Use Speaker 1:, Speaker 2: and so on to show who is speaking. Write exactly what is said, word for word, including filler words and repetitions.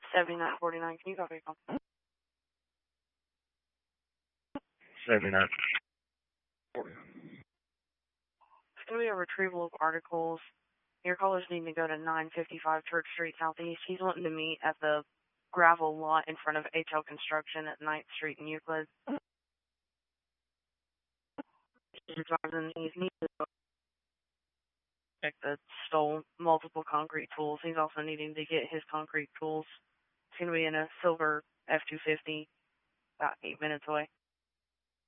Speaker 1: seventy-nine forty-nine, can you copy?
Speaker 2: seventy-nine.
Speaker 1: It's going to be a retrieval of articles. Your callers need to go to nine fifty-five Church Street Southeast. He's wanting to meet at the gravel lot in front of H L Construction at ninth Street in Euclid. He's needed to check that stole multiple concrete tools. He's also needing to get his concrete tools. It's going to be in a silver F two fifty, about eight minutes away.